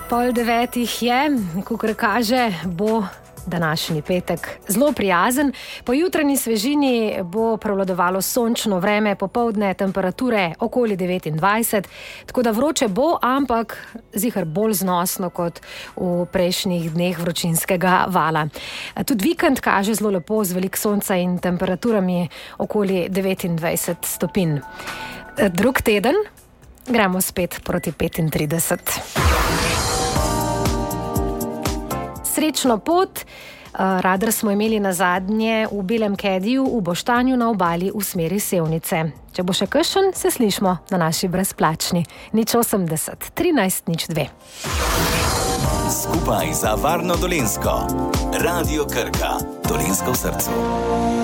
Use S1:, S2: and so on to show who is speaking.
S1: 8:30 je, kakor kaže, bo današnji petek zelo prijazen. Po jutranji svežini bo prevladovalo sončno vreme, popoldne temperature okoli 29, tako da vroče bo, ampak ziher bolj znosno kot v prejšnjih dneh vročinskega vala. Tudi vikend kaže zelo lepo, z veliko sonca in temperaturami okoli 29 stopinj. Drug teden gremo spet proti 35. Srečno pot, radar smo imeli nazadnje v Belem Kediju v Boštanju na obali v smeri Sevnice. Če bo še kakšen, se slišmo na naši brezplačni 080 13 02.
S2: Skupaj za varno Dolenjsko. Radio Krka, Dolenjsko v srcu.